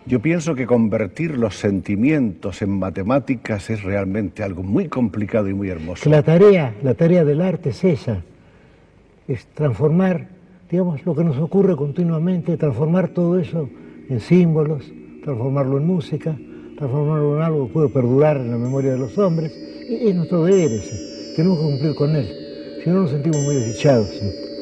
Yo pienso que convertir los sentimientos en matemáticas es realmente algo muy complicado y muy hermoso. Que la tarea del arte es esa, es transformar, digamos, lo que nos ocurre continuamente, transformar todo eso en símbolos, transformarlo en música, transformarlo en algo que puede perdurar en la memoria de los hombres. Es nuestro deber ese, tenemos que cumplir con él, si no nos sentimos muy desdichados, ¿sí?